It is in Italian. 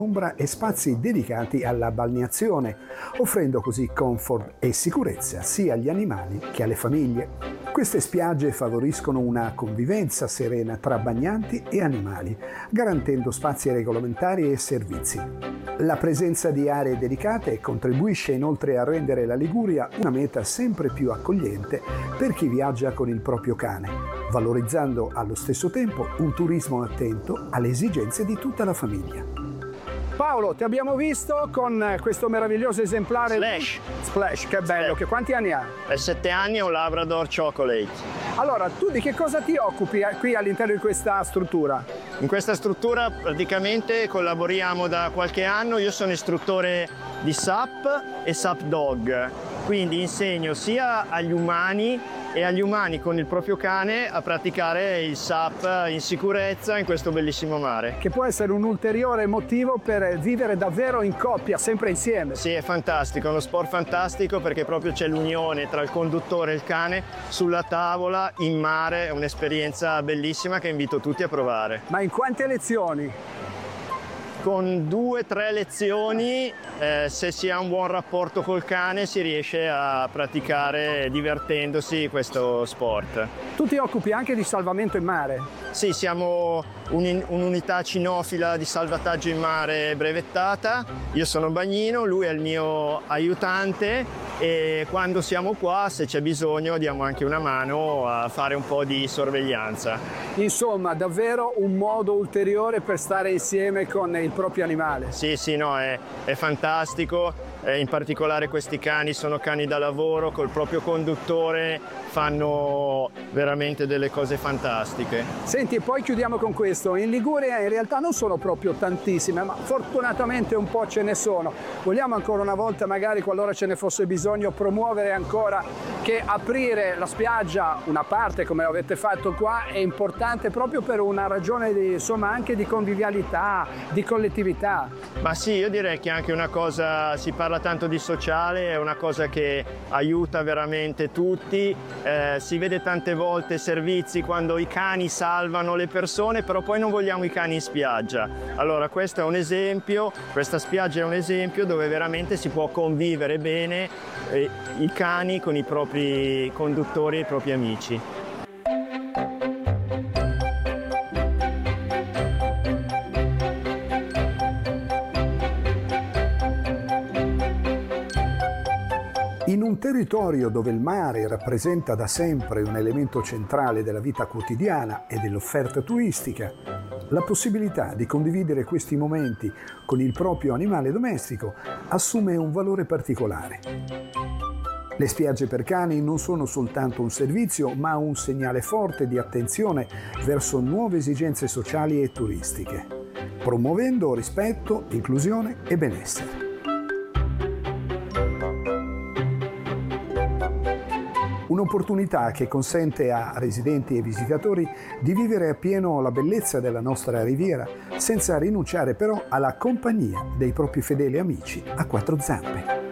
ombra e spazi dedicati alla balneazione, offrendo così comfort e sicurezza sia agli animali che alle famiglie. Queste spiagge favoriscono una convivenza serena tra bagnanti e animali, garantendo spazi regolamentari e servizi. La presenza di aree dedicate contribuisce inoltre a rendere la Liguria una meta sempre più accogliente per chi viaggia con il proprio cane, valorizzando allo stesso tempo un turismo attento alle esigenze di tutta la famiglia. Paolo, ti abbiamo visto con questo meraviglioso esemplare Splash, che bello, che quanti anni ha? È 7 anni, è un Labrador Chocolate. Allora, tu di che cosa ti occupi qui all'interno di questa struttura? In questa struttura praticamente collaboriamo da qualche anno, io sono istruttore di SUP e SUP Dog, quindi insegno sia agli umani con il proprio cane a praticare il SUP in sicurezza in questo bellissimo mare. Che può essere un ulteriore motivo per vivere davvero in coppia, sempre insieme. Sì, è fantastico, è uno sport fantastico perché proprio c'è l'unione tra il conduttore e il cane sulla tavola, in mare, è un'esperienza bellissima che invito tutti a provare. Ma in quante lezioni? Con 2-3 lezioni, se si ha un buon rapporto col cane, si riesce a praticare divertendosi questo sport. Tu ti occupi anche di salvamento in mare? Sì, siamo un'unità cinofila di salvataggio in mare brevettata. Io sono bagnino, lui è il mio aiutante e quando siamo qua, se c'è bisogno, diamo anche una mano a fare un po' di sorveglianza. Insomma, davvero un modo ulteriore per stare insieme con il proprio animale. Sì, no, è fantastico. In particolare questi cani sono cani da lavoro, col proprio conduttore fanno veramente delle cose fantastiche. Senti, e poi chiudiamo con questo. In Liguria in realtà non sono proprio tantissime, ma fortunatamente un po' ce ne sono. Vogliamo ancora una volta, magari qualora ce ne fosse bisogno, promuovere ancora che aprire la spiaggia, una parte come avete fatto qua, è importante proprio per una ragione insomma anche di convivialità, di collettività. Ma sì, io direi che è anche una cosa, si parla tanto di sociale, è una cosa che aiuta veramente tutti. Si vede tante volte servizi quando i cani salvano le persone, però poi non vogliamo i cani in spiaggia. Allora questo è un esempio, questa spiaggia è un esempio dove veramente si può convivere bene i cani con i propri conduttori e i propri amici. In un territorio dove il mare rappresenta da sempre un elemento centrale della vita quotidiana e dell'offerta turistica, la possibilità di condividere questi momenti con il proprio animale domestico assume un valore particolare. Le spiagge per cani non sono soltanto un servizio, ma un segnale forte di attenzione verso nuove esigenze sociali e turistiche, promuovendo rispetto, inclusione e benessere. Un'opportunità che consente a residenti e visitatori di vivere appieno la bellezza della nostra riviera, senza rinunciare però alla compagnia dei propri fedeli amici a quattro zampe.